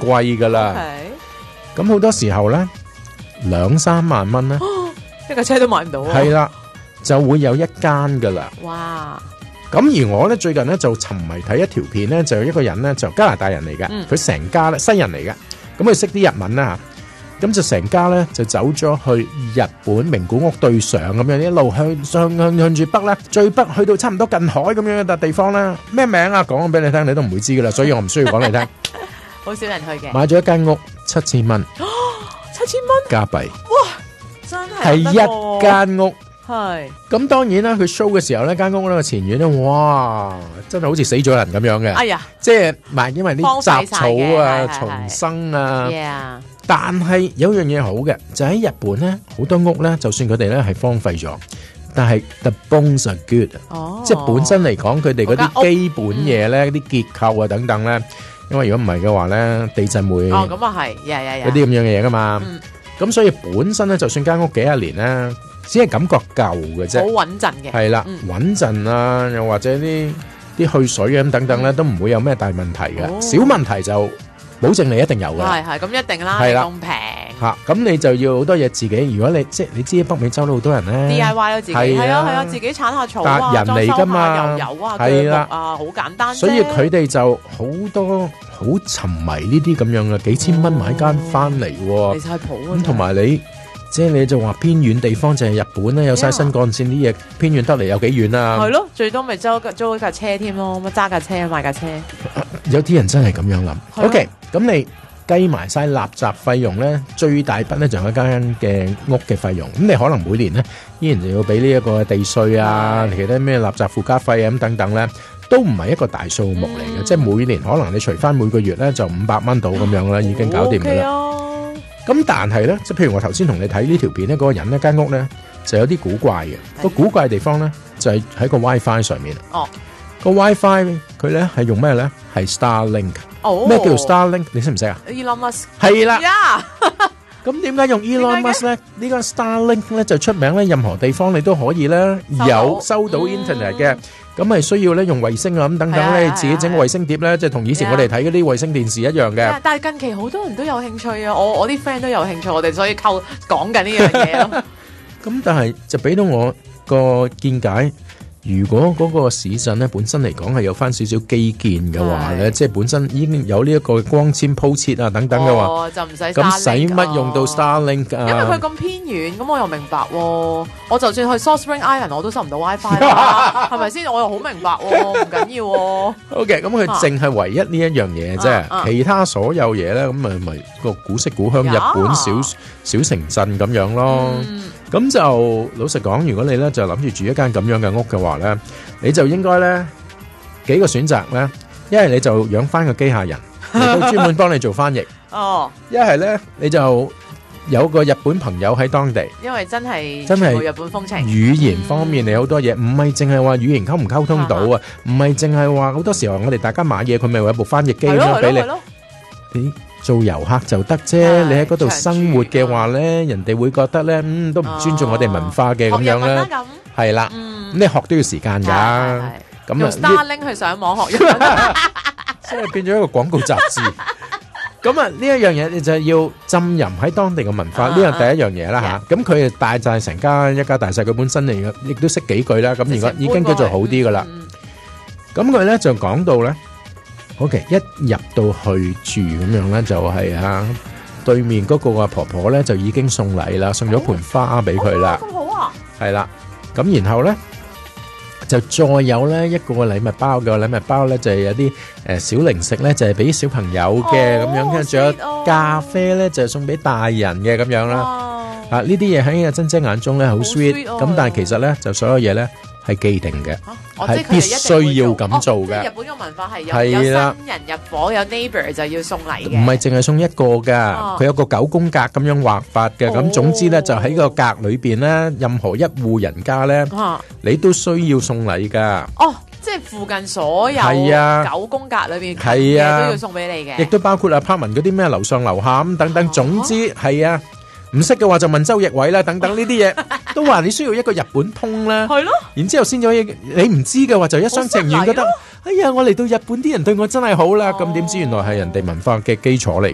貴噶啦。咁好多時候咧2-3萬蚊咧， 一架車都買唔到啊。 係啦，就會有一間噶啦。 哇！ 咁而我咧最近咧就沉迷睇一條片咧，就有一個人咧就加拿大人嚟嘅，佢成家咧西人嚟嘅，咁佢識啲日文啦嚇，咁就成家咧就走咗去日本名古屋對上咁樣，一路向住北咧，最北去到差唔多近海咁樣一笪地方啦。咩名啊？講俾你聽，你都唔會知噶啦，所以我唔需要講你聽。 好少人去嘅。 買咗一間屋，7000蚊 7000蚊加幣， 哇！真係係一間屋。 係咁當然啦，佢 show 嘅時候咧，間屋呢個前院咧，哇，真係好似死咗人咁樣嘅。 哎呀， 即係因為啲雜草啊、重生啊。 Yeah. 但係有樣嘢好嘅，就喺日本咧，好多屋咧，就算佢哋咧係荒廢咗，但係 the bones are good。即係本身嚟講，佢哋嗰啲基本嘢咧，啲結構啊等等咧，因為如果唔係嘅話咧，地震會咁啊係， 嗰啲咁樣嘅嘢噶嘛。咁所以本身咧，就算間屋幾廿年咧，只係感覺舊嘅啫， 好穩陣嘅。 係啦，穩陣啊，又或者啲去水啊咁等等咧，都唔會有咩大問題嘅。小問題就保證你一定有嘅。 係咁一定啦， 係啦， 咁平嚇，咁你就要好多嘢自己。如果你即係你知北美洲都好多人咧 DIY 咯，自己係啊，自己剷下草啊， 人嚟㗎嘛， 裝修下油啊，係啦啊，好簡單啫。 所以佢哋就好多好沉迷呢啲咁樣嘅，幾千蚊買間翻嚟喎。離曬譜啊！咁同埋你。即係你就話偏遠地方就係日本咧，有晒新幹線啲嘢，偏遠得嚟有幾遠啊？係咯，最多咪租一架車添咯，咁揸架車買架車。 有啲人真係咁樣諗。OK， 咁你計埋晒垃圾費用咧，最大筆咧就係一間嘅屋嘅費用。咁你可能每年咧依然就要俾呢一個地稅啊，其他咩垃圾附加費啊咁等等咧，都唔係一個大數目嚟嘅。即係每年可能你除翻每個月咧就500蚊到咁樣啦，已經搞掂噶啦。咁但係咧，即係譬如我頭先同你睇呢條片咧，嗰個人呢間屋咧就有啲古怪嘅。個古怪嘅地方咧就係喺個 WiFi 上面。個 WiFi 佢咧係用咩咧？係 Starlink。咩叫 Starlink？你識唔識啊 ？Elon Musk。係啦。咁點解用 Elon Musk 咧？呢個 Starlink 咧就出名咧，任何地方你都可以咧有收到 Internet 嘅。咁係需要咧用衛星啊咁等等咧，自己整個衛星碟咧，即係同以前我哋睇嗰啲衛星電視一樣嘅。 但係近期好多人都有興趣啊，我啲 friend 都有興趣，我哋所以講緊呢樣嘢咯。 咁但係就俾到我個見解。如果嗰個市鎮咧本身嚟講係有翻少少基建嘅話咧，即係本身已經有呢一個光纖鋪設啊等等嘅話， 就唔使咁使乜用到 Starlink 啊？ 因為佢咁偏遠，咁我又明白喎。我就算去 Salt Spring Island 我都收唔到 WiFi 啦，係咪先？我又好明白喎，唔緊要喎。OK， 咁佢淨係唯一呢一樣嘢啫，其他所有嘢咧，咁咪個古色古香日本小城鎮咁樣咯。咁就老實講，如果你咧就諗住住一間咁樣嘅屋嘅話咧，你就應該咧幾個選擇咧，一係你就養翻個機械人，嚟到專門幫你做翻譯。一係咧你就有個日本朋友喺當地， 因為真係日本風情， 語言方面你好多嘢，唔係淨係話語言溝唔溝通到啊，唔係淨係話好多時候我哋大家買嘢，佢咪有一部翻譯機咁樣俾你。你做遊客就得啫，你喺嗰度生活嘅話咧，人哋會覺得咧，都唔尊重我哋文化嘅咁樣咧，係啦，咁你學都要時間㗎，咁用 Starlink 去上網學日文， 即係變咗一個廣告雜誌。咁啊，呢一樣嘢你就要浸淫喺當地嘅文化，呢樣第一樣嘢啦嚇。咁佢帶曬成家一家大細，佢本身嚟嘅亦都識幾句啦，咁而家已經叫做好啲㗎啦。咁佢咧就講到咧。OK， 一入到去住咁樣咧，就係對面嗰個婆婆咧就已經送禮啦，送咗盆花俾佢啦。 咁好啊！ 係啦，咁然後咧就再有咧一個禮物包嘅禮物包咧，就係有啲小零食咧，就係俾小朋友嘅咁樣，跟住仲有咖啡咧，就係送俾大人嘅咁樣啦。呢啲嘢喺阿珍姐眼中咧好 sweet，咁但係其實咧就所有嘢咧。係既定嘅，係必須要咁做嘅。 日本嘅文化係有新人入伙，有 neighbor 就要送禮嘅。 唔係淨係送一個㗎，佢有個9宮格咁樣畫法嘅。咁總之咧，就喺個格裏邊咧，任何一戶人家咧，你都需要送禮㗎。 即係附近所有9宮格裏邊嘅都要送俾你嘅。亦都包括apartment嗰啲咩樓上樓下咁等等。總之係啊。唔識嘅話就問周奕偉啦，等等呢啲嘢都話你需要一個日本通啦，係咯，然之後先可以。你唔知嘅話就一廂情願覺得，哎呀，我嚟到日本啲人對我真係好啦，咁點知原來係人哋文化嘅基礎嚟。